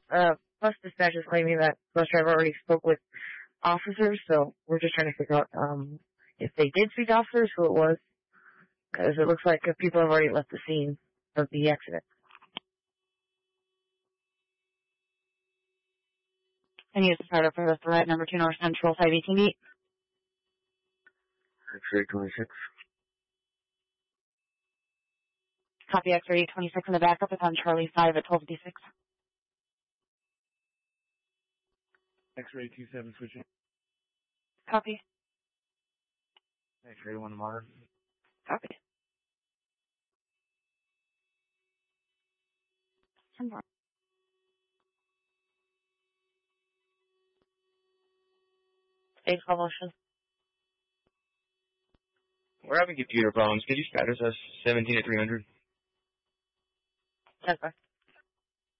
Bus dispatch is claiming that bus driver already spoke with officers, so we're just trying to figure out, if they did speak to officers, who it was. Because it looks like people have already left the scene of the accident. And use the startup for the threat, number 2 North Central, 518 X-ray 26. Copy X-ray 26 in the backup. It's on Charlie 5 at 1256. X-ray 27 switching. Copy. X-ray 1 modern. Copy. Some more. Stage call motion. We're having computer problems. Could you status us 17 at 300? 10-4.